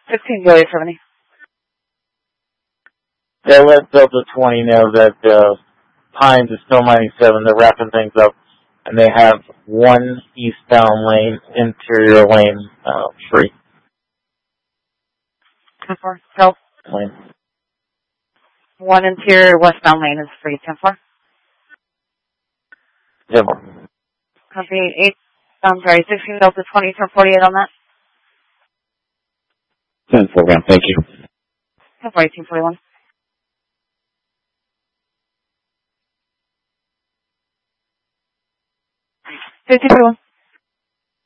15 Julia 70. Yeah, let Delta 20 know that Pines is still 97. They're wrapping things up, and they have one eastbound lane, interior lane, free. 10-4. Go. Lane. One interior westbound lane is free. 10-4. 10-4. Copy 16 Delta 20, turn 48 on that. 10-4, ma'am. Thank you. 10-4, 1841. Fifty-two.